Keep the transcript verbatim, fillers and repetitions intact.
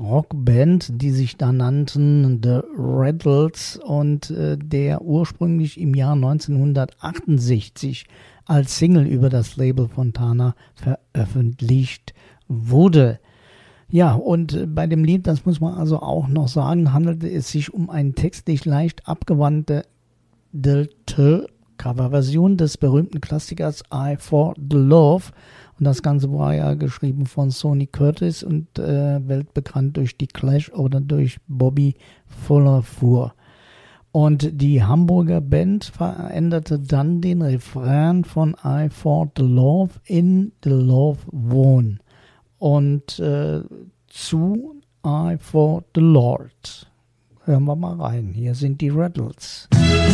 Rockband, die sich da nannten The Rattles und äh, der ursprünglich im Jahr neunzehnhundertachtundsechzig als Single über das Label Fontana veröffentlicht wurde. Ja, und bei dem Lied, das muss man also auch noch sagen, handelte es sich um eine textlich leicht abgewandte Coverversion des berühmten Klassikers I For The Love. Und das Ganze war ja geschrieben von Sonny Curtis und äh, weltbekannt durch die Clash oder durch Bobby Fuller. Und die Hamburger Band veränderte dann den Refrain von I For The Love in The Love Won und äh, zu I For The Lord. Hören wir mal rein. Hier sind die Rattles.